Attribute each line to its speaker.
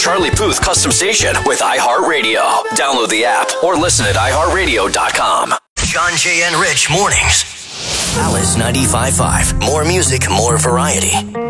Speaker 1: Charlie Puth custom station with iHeartRadio. Download the app or listen at iHeartRadio.com.
Speaker 2: John, Jay, and Rich mornings. Alice 95.5. More music, more variety.